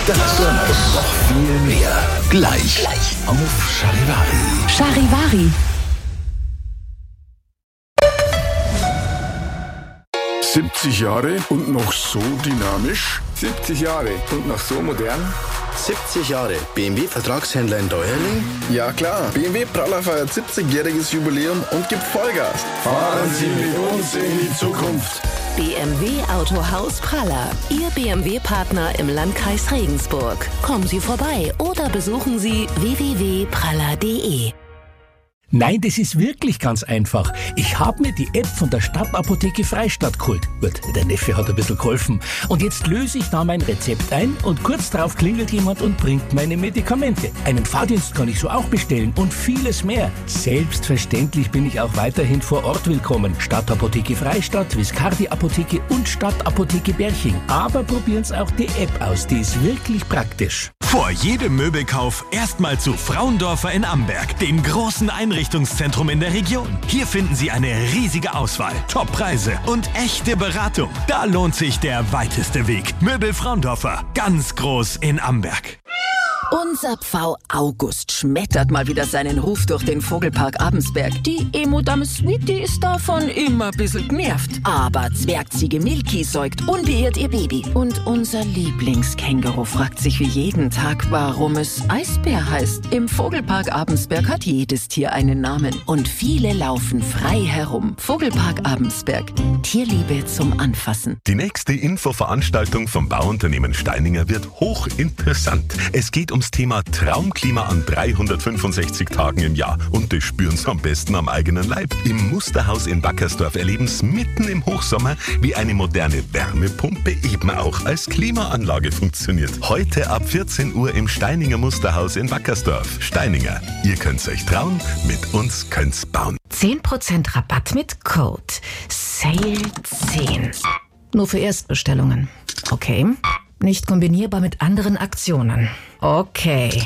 Das und noch viel mehr. Gleich auf Charivari. Charivari. »70 Jahre und noch so dynamisch?« 70 Jahre und noch so modern? 70 Jahre BMW-Vertragshändler in Deuerling? Ja klar, BMW Praller feiert 70-jähriges Jubiläum und gibt Vollgas. Fahren Sie mit uns in die Zukunft. BMW Autohaus Praller, Ihr BMW-Partner im Landkreis Regensburg. Kommen Sie vorbei oder besuchen Sie www.praller.de. Nein, das ist wirklich ganz einfach. Ich habe mir die App von der Stadtapotheke Freistadt geholt. Gut, der Neffe hat ein bisschen geholfen. Und jetzt löse ich da mein Rezept ein und kurz darauf klingelt jemand und bringt meine Medikamente. Einen Fahrdienst kann ich so auch bestellen und vieles mehr. Selbstverständlich bin ich auch weiterhin vor Ort willkommen. Stadtapotheke Freistadt, Viscardi Apotheke und Stadtapotheke Berching. Aber probieren Sie auch die App aus, die ist wirklich praktisch. Vor jedem Möbelkauf erstmal zu Frauendorfer in Amberg, dem großen Einrichtungszentrum in der Region. Hier finden Sie eine riesige Auswahl, Top-Preise und echte Beratung. Da lohnt sich der weiteste Weg. Möbel Frauendorfer, ganz groß in Amberg. Unser Pfau August schmettert mal wieder seinen Ruf durch den Vogelpark Abensberg. Die Emo-Dame Sweetie ist davon immer ein bisschen genervt. Aber Zwergziege Milky säugt unbeirrt ihr Baby. Und unser Lieblingskänguru fragt sich wie jeden Tag, warum es Eisbär heißt. Im Vogelpark Abensberg hat jedes Tier einen Namen. Und viele laufen frei herum. Vogelpark Abensberg. Tierliebe zum Anfassen. Die nächste Infoveranstaltung vom Bauunternehmen Steininger wird hochinteressant. Es geht ums Thema Traumklima an 365 Tagen im Jahr. Und das spüren Sie am besten am eigenen Leib. Im Musterhaus in Wackersdorf erleben Sie mitten im Hochsommer, wie eine moderne Wärmepumpe eben auch als Klimaanlage funktioniert. Heute ab 14 Uhr im Steininger Musterhaus in Wackersdorf. Steininger, ihr könnt's euch trauen, mit uns könnt's bauen. 10% Rabatt mit Code SALE10. Nur für Erstbestellungen. Okay. Nicht kombinierbar mit anderen Aktionen. Okay.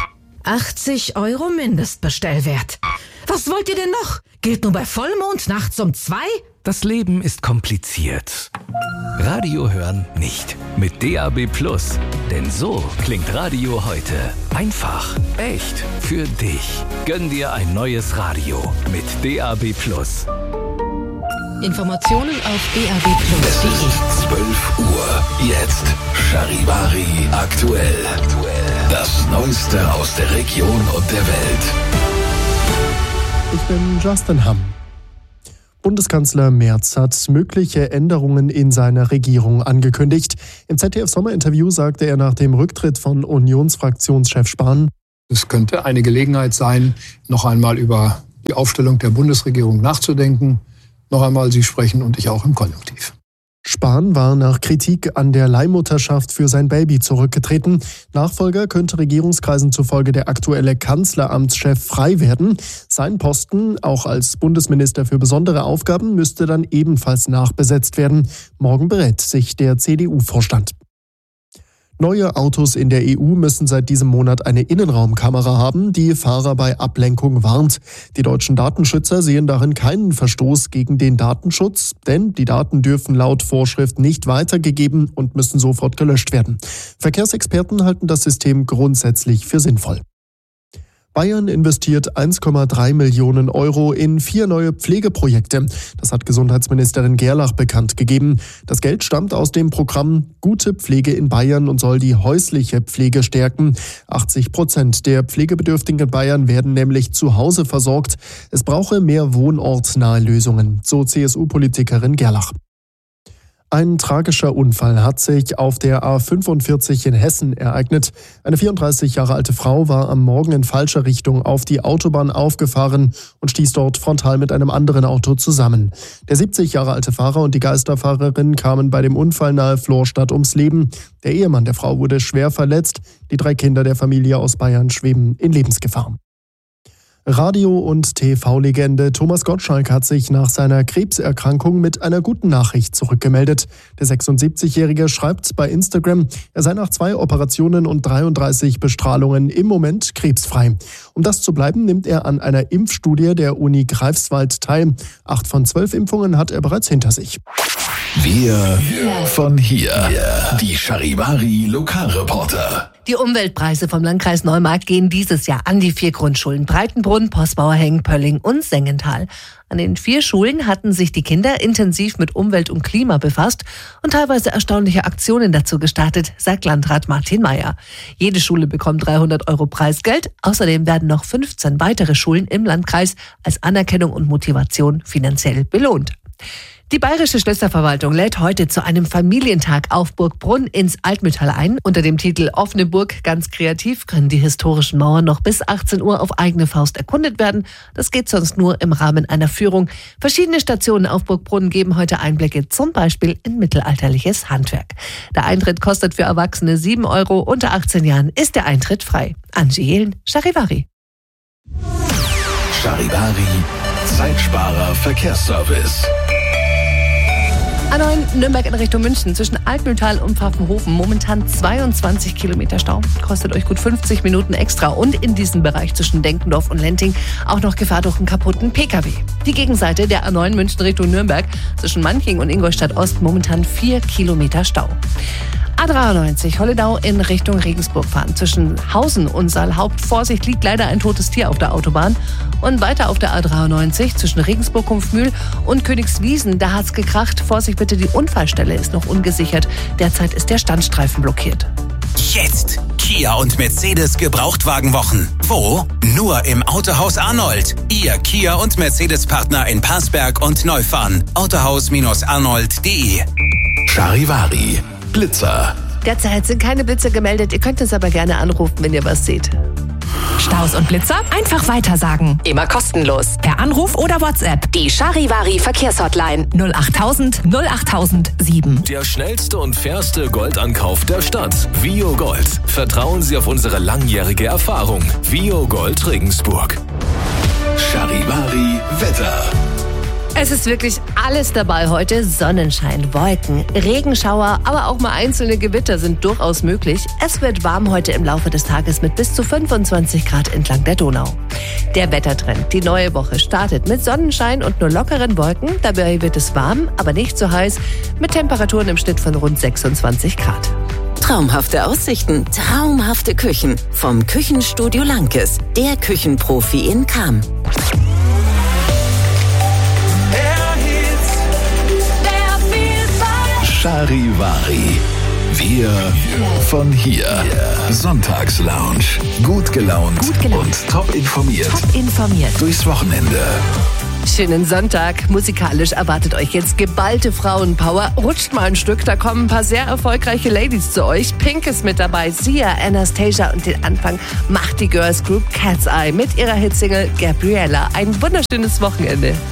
80 € Mindestbestellwert. Was wollt ihr denn noch? Gilt nur bei Vollmond nachts um 2? Das Leben ist kompliziert. Radio hören nicht. Mit DAB+. Denn so klingt Radio heute. Einfach, echt, für dich. Gönn dir ein neues Radio mit DAB+. Informationen auf DAB+. Es ist 12 Uhr. Jetzt Charivari aktuell. Das Neueste aus der Region und der Welt. Ich bin Justin Hamm. Bundeskanzler Merz hat mögliche Änderungen in seiner Regierung angekündigt. Im ZDF-Sommerinterview sagte er nach dem Rücktritt von Unionsfraktionschef Spahn: Es könnte eine Gelegenheit sein, noch einmal über die Aufstellung der Bundesregierung nachzudenken. Noch einmal, Sie sprechen und ich auch im Konjunktiv. Spahn war nach Kritik an der Leihmutterschaft für sein Baby zurückgetreten. Nachfolger könnte Regierungskreisen zufolge der aktuelle Kanzleramtschef frei werden. Sein Posten, auch als Bundesminister für besondere Aufgaben, müsste dann ebenfalls nachbesetzt werden. Morgen berät sich der CDU-Vorstand. Neue Autos in der EU müssen seit diesem Monat eine Innenraumkamera haben, die Fahrer bei Ablenkung warnt. Die deutschen Datenschützer sehen darin keinen Verstoß gegen den Datenschutz, denn die Daten dürfen laut Vorschrift nicht weitergegeben und müssen sofort gelöscht werden. Verkehrsexperten halten das System grundsätzlich für sinnvoll. Bayern investiert 1,3 Millionen € in 4 neue Pflegeprojekte. Das hat Gesundheitsministerin Gerlach bekannt gegeben. Das Geld stammt aus dem Programm Gute Pflege in Bayern und soll die häusliche Pflege stärken. 80% der Pflegebedürftigen in Bayern werden nämlich zu Hause versorgt. Es brauche mehr wohnortnahe Lösungen, so CSU-Politikerin Gerlach. Ein tragischer Unfall hat sich auf der A45 in Hessen ereignet. Eine 34 Jahre alte Frau war am Morgen in falscher Richtung auf die Autobahn aufgefahren und stieß dort frontal mit einem anderen Auto zusammen. Der 70 Jahre alte Fahrer und die Geisterfahrerin kamen bei dem Unfall nahe Florstadt ums Leben. Der Ehemann der Frau wurde schwer verletzt. Die 3 Kinder der Familie aus Bayern schweben in Lebensgefahr. Radio- und TV-Legende Thomas Gottschalk hat sich nach seiner Krebserkrankung mit einer guten Nachricht zurückgemeldet. Der 76-Jährige schreibt bei Instagram, er sei nach 2 Operationen und 33 Bestrahlungen im Moment krebsfrei. Um das zu bleiben, nimmt er an einer Impfstudie der Uni Greifswald teil. 8 von 12 Impfungen hat er bereits hinter sich. Wir von hier. Die Charivari Lokalreporter. Die Umweltpreise vom Landkreis Neumarkt gehen dieses Jahr an die 4 Grundschulen: Breitenbrunn, Postbauerhängen, Pölling und Sengenthal. An den 4 Schulen hatten sich die Kinder intensiv mit Umwelt und Klima befasst und teilweise erstaunliche Aktionen dazu gestartet, sagt Landrat Martin Mayer. Jede Schule bekommt 300 € Preisgeld. Außerdem werden noch 15 weitere Schulen im Landkreis als Anerkennung und Motivation finanziell belohnt. Die Bayerische Schlösserverwaltung lädt heute zu einem Familientag auf Burg Brunn ins Altmühltal ein. Unter dem Titel Offene Burg ganz kreativ können die historischen Mauern noch bis 18 Uhr auf eigene Faust erkundet werden. Das geht sonst nur im Rahmen einer Führung. Verschiedene Stationen auf Burg Brunn geben heute Einblicke, zum Beispiel in mittelalterliches Handwerk. Der Eintritt kostet für Erwachsene 7 €. Unter 18 Jahren ist der Eintritt frei. Angie Jehlen, Charivari. Charivari, Zeitsparer Verkehrsservice. A9 Nürnberg in Richtung München zwischen Altmühltal und Pfaffenhofen. Momentan 22 Kilometer Stau. Kostet euch gut 50 Minuten extra. Und in diesem Bereich zwischen Denkendorf und Lenting auch noch Gefahr durch einen kaputten PKW. Die Gegenseite der A9 München Richtung Nürnberg zwischen Manching und Ingolstadt Ost momentan 4 Kilometer Stau. A93 Holledau in Richtung Regensburg fahren. Zwischen Hausen und Saalhaupt. Vorsicht, liegt leider ein totes Tier auf der Autobahn. Und weiter auf der A93 zwischen Regensburg-Kumpfmühl und Königswiesen. Da hat's gekracht. Vorsicht bitte, die Unfallstelle ist noch ungesichert. Derzeit ist der Standstreifen blockiert. Jetzt Kia und Mercedes Gebrauchtwagenwochen. Wo? Nur im Autohaus Arnold. Ihr Kia und Mercedes Partner in Parsberg und Neufahren. Autohaus-arnold.de. Charivari. Blitzer. Derzeit sind keine Blitze gemeldet. Ihr könnt uns aber gerne anrufen, wenn ihr was seht. Staus und Blitzer? Einfach weitersagen. Immer kostenlos. Per Anruf oder WhatsApp. Die Charivari Verkehrshotline 08000 08007. Der schnellste und fairste Goldankauf der Stadt. Vio Gold. Vertrauen Sie auf unsere langjährige Erfahrung. Vio Gold Regensburg. Charivari Wetter. Es ist wirklich alles dabei heute. Sonnenschein, Wolken, Regenschauer, aber auch mal einzelne Gewitter sind durchaus möglich. Es wird warm heute im Laufe des Tages mit bis zu 25 Grad entlang der Donau. Der Wettertrend. Die neue Woche startet mit Sonnenschein und nur lockeren Wolken. Dabei wird es warm, aber nicht so heiß, mit Temperaturen im Schnitt von rund 26 Grad. Traumhafte Aussichten, traumhafte Küchen. Vom Küchenstudio Lankes, der Küchenprofi in Cham. Charivari. Wir von hier. Sonntagslounge. Gut gelaunt und top informiert. Durchs Wochenende. Schönen Sonntag. Musikalisch erwartet euch jetzt geballte Frauenpower. Rutscht mal ein Stück, da kommen ein paar sehr erfolgreiche Ladies zu euch. Pink ist mit dabei, Sia, Anastasia und den Anfang macht die Girls Group Cat's Eye mit ihrer Hitsingle Gabriella. Ein wunderschönes Wochenende.